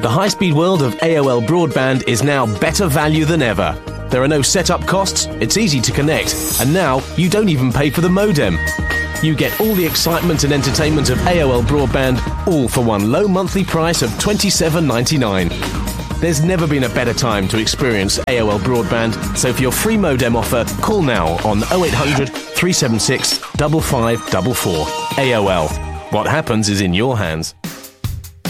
The high-speed world of AOL broadband is now better value than ever. There are no setup costs, it's easy to connect, and now you don't even pay for the modem. You get all the excitement and entertainment of AOL broadband, all for one low monthly price of $27.99. There's never been a better time to experience AOL broadband, so for your free modem offer, call now on 0800 376 5544. AOL. What happens is in your hands.